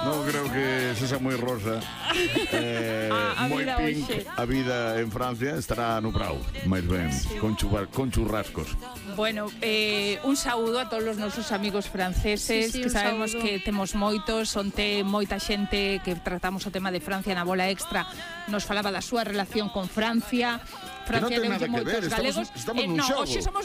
Non creo que sexa moi rosa. Moi pink. A vida en Francia estará no Prado, máis ben, con churrascos. Bueno, un saúdo a todos os nosos amigos franceses, que sabemos que temos moitos, onte moita xente que tratamos o tema de Francia na Bola Extra, nos falaba da súa relación con Francia. Francia non ten nada deulle que ver, moitos galegos. estamos nun xogo. Hoxe somos